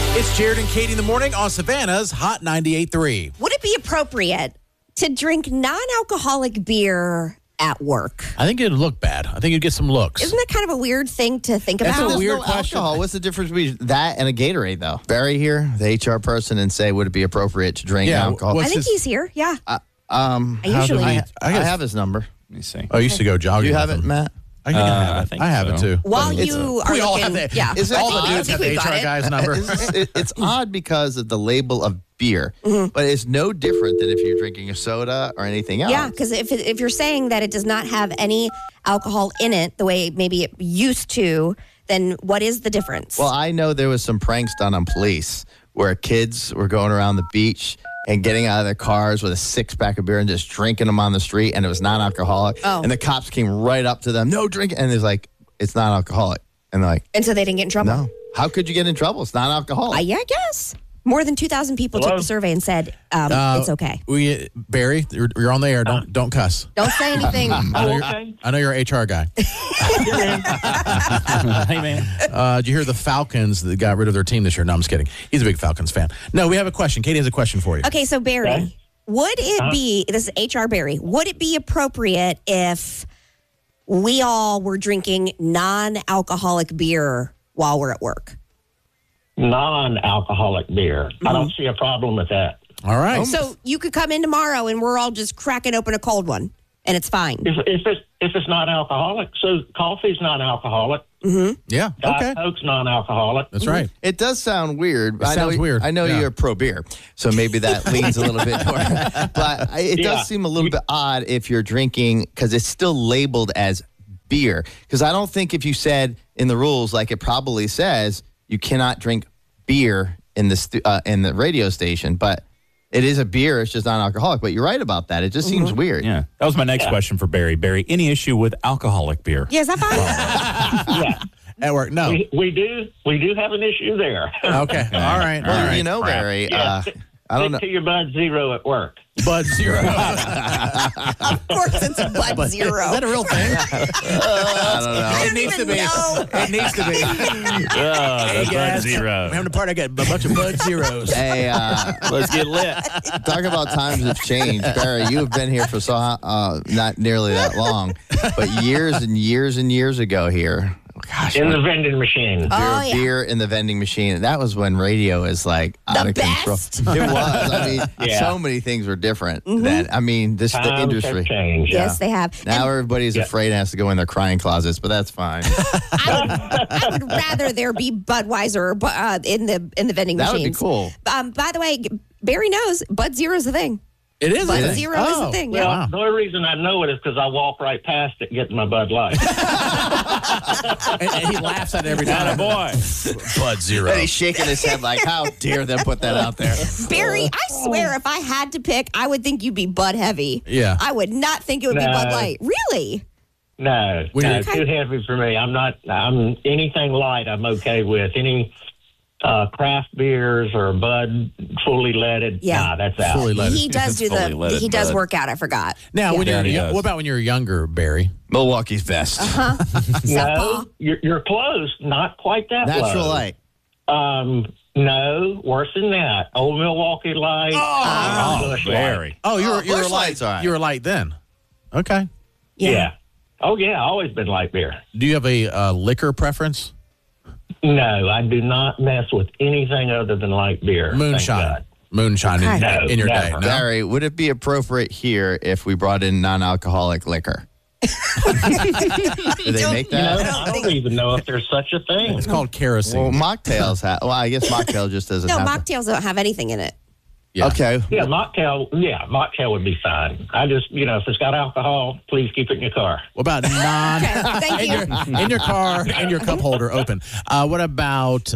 It's Jared and Katie in the morning on Savannah's Hot 98.3. Would it be appropriate to drink non-alcoholic beer at work? I think it'd look bad. I think you'd get some looks. Isn't that kind of a weird thing to think That's about? a weird no question. alcohol. What's the difference between that and a Gatorade, though? Barry here, the HR person, and say, would it be appropriate to drink alcohol? what's I think his- he's here. Yeah. I usually- I have his number. Let me see. I used to go jogging. Do you with have it, him. Matt? I think I have I it. think I have it so. too. While It's- you are We all looking, have the. yeah. Is it- all the I dudes think have the we've got HR it. guy's number. It's odd because of the label of beer, but it's no different than if you're drinking a soda or anything else. Yeah, because if you're saying that it does not have any alcohol in it the way maybe it used to, then what is the difference? Well, I know there was some pranks done on police where kids were going around the beach and getting out of their cars with a six-pack of beer and just drinking them on the street, and it was non-alcoholic. Oh. And the cops came right up to them, no drinking. And it's like, it's non-alcoholic. And they're like, and so they didn't get in trouble. no. How could you get in trouble? It's non-alcoholic. Yeah, I guess. More than 2,000 people took the survey and said it's okay. Barry, you're on the air. Don't cuss. Don't say anything. I know you're an HR guy. Hey, man. Did you hear the Falcons that got rid of their team this year? No, I'm just kidding. He's a big Falcons fan. No, we have a question. Katie has a question for you. Okay, so Barry, Okay. would it be, this is HR Barry, would it be appropriate if we all were drinking non-alcoholic beer while we're at work? Non-alcoholic beer. I don't see a problem with that. All right. So you could come in tomorrow and we're all just cracking open a cold one and it's fine. If it's not alcoholic, so coffee's non-alcoholic. Yeah. Okay. Diet Coke's non-alcoholic. That's right. It does sound weird. sounds weird. I know Yeah. you're pro beer, so maybe that leans a little bit more. But it Yeah. does seem a little bit odd if you're drinking, because it's still labeled as beer. Because I don't think if you said in the rules, like it probably says, you cannot drink beer in the radio station, but it is a beer. It's just non-alcoholic. But you're right about that. It just seems weird. Yeah. That was my next question for Barry. Barry, any issue with alcoholic beer? Yeah, is that fine? Yeah, At work. No. we do have an issue there. Okay. All right. Well, All right. you know, Barry, Yeah, I don't know. stick to your Bud Zero at work. Bud Zero. Of course, it's a Bud Zero. Is that a real thing? I don't know. It needs to be. It needs to be. The Bud Guys, Zero. We're having a party. I got a bunch of Bud Zeros. Hey, Let's get lit. talk about times have changed. Barry, you have been here for not nearly that long, but years and years and years ago here. Gosh, In the vending machine. Oh, yeah. beer in the vending machine. That was when radio is like out The of control. best. It was. I mean, Yeah. so many things were different then. I mean, this the Times industry. have changed. Yes, they have. Now And everybody's afraid and has to go in their crying closets, but that's fine. I would rather there be Budweiser in the vending That would machines. be cool. By the way, Barry knows Bud Zero's a thing. It is. Bud a thing. Zero is a thing. Well, Yeah. the only reason I know it is because I walk right past it getting my Bud Light. And he laughs at it every time. Boy. Bud Zero. And he's shaking his head like, how dare them put that out there? Barry, I swear, if I had to pick, I would think you'd be Bud Heavy. Yeah. I would not think it would be No. Bud Light. Really? No, When no, you're- too heavy for me. I'm anything light. I'm okay with any craft beers or Bud fully leaded. Yeah. Nah, that's out. Fully loaded. He does do Fully leaded he does Bud. work out. I forgot. Now, when Yeah, he you're does. what about when you're younger, Barry? Milwaukee's best. No, you're close. Not quite that Natural low. light. No, worse than that. Old Milwaukee Light. Busch Light. Barry. Oh, you were Busch light. Light's all right. You were light then. Okay. Yeah. Oh yeah, always been light beer. Do you have a liquor preference? No, I do not mess with anything other than light beer. thank Moonshine. God. Moonshine in, No, in your day. never. No? Barry, would it be appropriate here if we brought in non-alcoholic liquor? Do they make that? I don't even know if there's such a thing. It's called kerosene. Well, mocktails have. Well, I guess mocktail just doesn't No, have. mocktails don't have anything in it. Yeah. Okay. Yeah, mocktail would be fine. I just, if it's got alcohol, please keep it in your car. What about non Thank you. in your car and your cup holder open? What about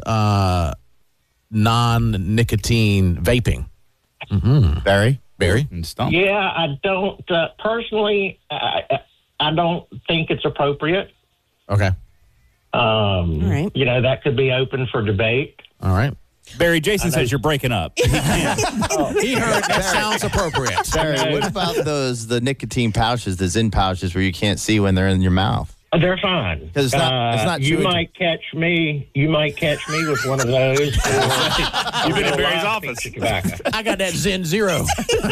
non-nicotine vaping? Barry? Barry? And Stump. Yeah, I don't, personally, I don't think it's appropriate. Okay. right. That could be open for debate. All right. Barry, Jason says you're breaking up. He heard that sounds appropriate. Barry, what about the nicotine pouches, the Zyn pouches where you can't see when they're in your mouth? They're fine. 'Cause it's not you chewing might catch me. You might catch me with one of those. You've been in Barry's office. Tobacco. I got that Zen Zero.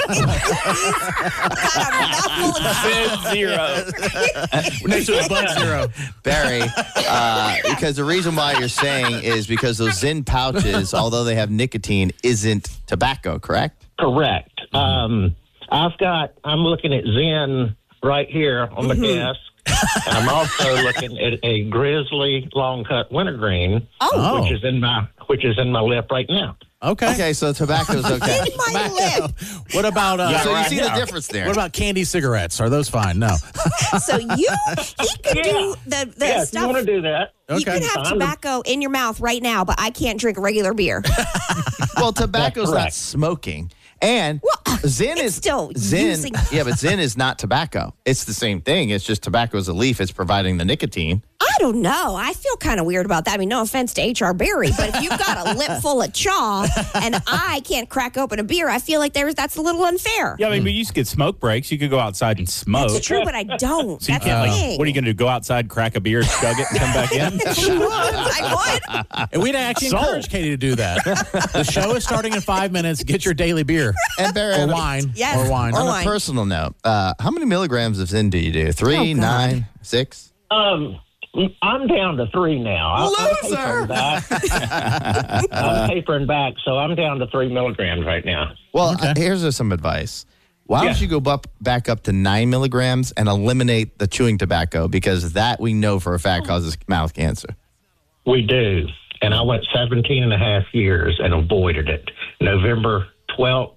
Zero. Next to a Bud Zero. Barry, because the reason why you're saying is because those Zyn pouches, although they have nicotine, isn't tobacco, correct? Correct. I'm looking at Zen right here on the desk. And I'm also looking at a Grizzly long cut wintergreen, which is in my lip right now. Okay. Okay, so tobacco's okay. In my lip. What about So you see the difference there. what about candy cigarettes? Are those fine? No. So he could do the Yeah, if stuff. you want to do that. You Okay. can have tobacco in your mouth right now, but I can't drink regular beer. Well, tobacco's not correct. smoking. And Zyn it's is still Zyn. using- Yeah, but Zyn is not tobacco. It's the same thing. It's just tobacco is a leaf. It's providing the nicotine. I don't know. I feel kind of weird about that. I mean, no offense to H.R. Barry, but if you've got a lip full of chaw and I can't crack open a beer, I feel like that's a little unfair. Yeah, I mean, but you could get smoke breaks. You could go outside and smoke. It's true, but I don't. So you That's can't, the like, thing. what are you going to do? Go outside, crack a beer, chug it, and come back in? I would. And we'd actually Sold. encourage Katie to do that. The show is starting in 5 minutes. Get your daily beer. And Barry, Or on a- wine. Yes. Or wine. Or on wine. a personal note, how many milligrams of Zyn do you do? 3, Oh, God. 9, 6? I'm down to 3 now. Loser! I'm tapering back, so I'm down to 3 milligrams right now. Well, here's some advice. Why don't you go back up to 9 milligrams and eliminate the chewing tobacco, because that we know for a fact causes mouth cancer. We do. And I went 17 and a half years and avoided it. November 12th.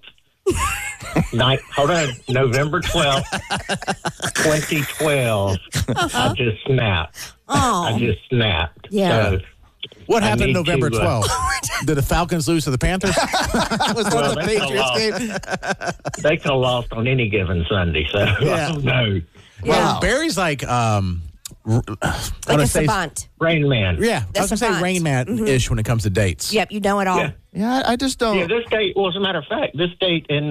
November 12th, 2012. I just snapped. Oh. I just snapped. Yeah. So, What I happened need November to, 12th? Did the Falcons lose to the Panthers? Was Well, that the they Patriots fell game? they could have lost on any given Sunday. So Yeah. I don't know. Well, Barry's like, Like a savant. Rain Man. yeah, I was going to say savant. Rain Man-ish when it comes to dates. Yep, you know it all. Yeah. Yeah, I just don't. Yeah, this date, well, as a matter of fact, this date in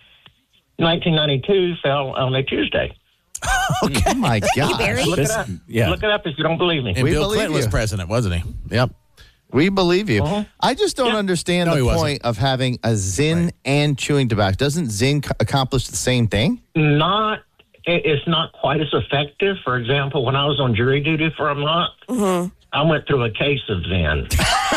1992 fell on a Tuesday. Oh my God. Barry. Look This- it up. yeah. Look it up if you don't believe me. And We Bill believe Clinton was you. president, wasn't he? Yep. We believe you. Uh-huh. I just don't understand No, he the wasn't. point of having a Zyn and chewing tobacco. Doesn't Zyn accomplish the same thing? It's not quite as effective. For example, when I was on jury duty for a month, I went through a case of Zen.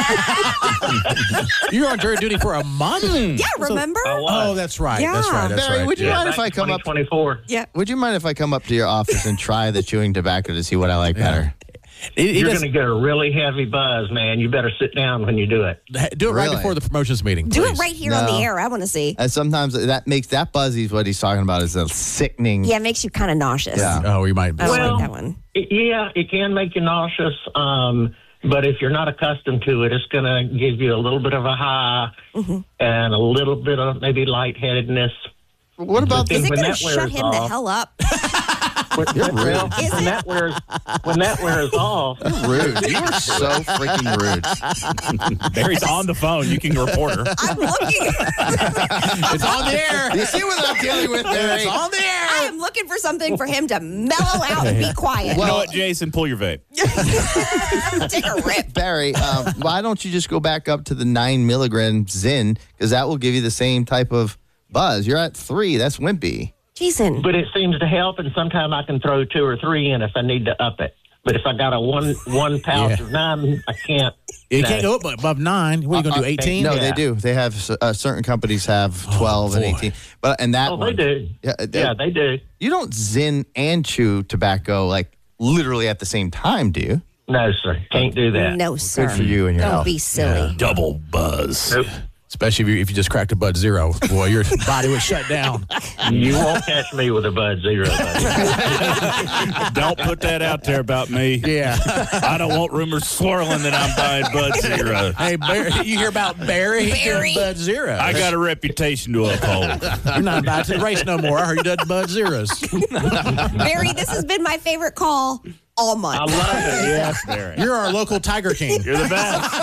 You were on jury duty for a month? Yeah, remember? Oh, that's right. Yeah. That's right. That's Barry, right. would you Yeah. mind if I come up? 2024. Yeah. Would you mind if I come up to your office and try the chewing tobacco to see what I like better? He You're does- going to get a really heavy buzz, man. You better sit down when you do it. do it right Really? before the promotions meeting. Do it please. right here on No. the air. I want to see. And sometimes that makes that buzzy is what he's talking about is a sickening. Yeah, it makes you kind of nauseous. Yeah. Oh, you might. I don't Well- like that one. Yeah, it can make you nauseous, but if you're not accustomed to it, it's going to give you a little bit of a high and a little bit of maybe lightheadedness. What about Is it when going to that shut wears him the off- hell up? You're rude. When that wears off, Rude. You are so freaking rude. Barry's on the phone. You can report her. I'm looking. It's on the air. You see what I'm dealing with, Barry? It's on the air. I am looking for something for him to mellow out and be quiet. You know what, Jason? Pull your vape. Take a rip. Barry, why don't you just go back up to the 9 milligram Zyn? Because that will give you the same type of buzz. You're at 3. That's wimpy. Jason. but it seems to help, and sometimes I can throw 2 or 3 in if I need to up it. But if I got a one pouch Yeah. of 9, I can't. You no. can't go up above 9. What are you going to do, 18? No, Yeah. they do. They have certain companies have 12 and boy. 18. And that Oh, one. they do. Yeah, they do. You don't Zyn and chew tobacco like literally at the same time, do you? No, sir. Can't do that. No, sir. for you and your Don't health. be silly. Double buzz. Nope. Especially if you just cracked a Bud Zero. Boy, your body would shut down. You won't catch me with a Bud Zero. Buddy. Don't put that out there about me. Yeah. I don't want rumors swirling that I'm buying Bud Zero. Hey, Barry, you hear about Barry Barry. and Bud Zero? I got a reputation to uphold. You're not invited to the race no more. I heard you done Bud Zeros. Barry, this has been my favorite call all I month. love it. Yes, Barry. You're our local Tiger King. You're the best.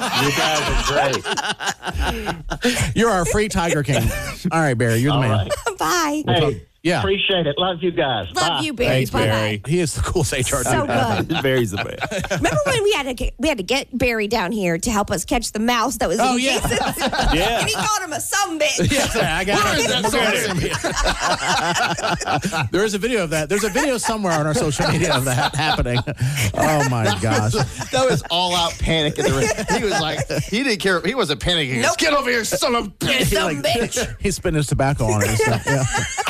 You guys are great. You're our free Tiger King. All right, Barry, you're the All man. right. Bye. Hey, Yeah. Appreciate it. Love you guys. Love Bye. you, Barry. Thanks, Bye-bye. Barry. He is the coolest HR So dude. good. Barry's the best. Remember when we had to get Barry down here to help us catch the mouse that was Oh, in yeah. Jason's? Yeah. And he called him a sumbitch. Yes, I got it. There is a video of that. There's a video somewhere on our social media of that happening. Oh my gosh. That was all out panic in the ring. He was like, he didn't care. He wasn't panicking. Nope. Get over here, son of a bitch. Sumbitch. He spit his tobacco on it. And stuff. Yeah.